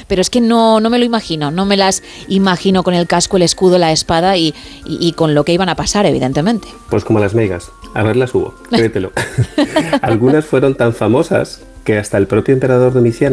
pero es que no me lo imagino, no me las imagino con el casco, el escudo, la espada y con lo que iban a pasar, evidentemente. Pues como las meigas, a verlas hubo, créetelo. Algunas fueron tan famosas que hasta el propio emperador Domiciano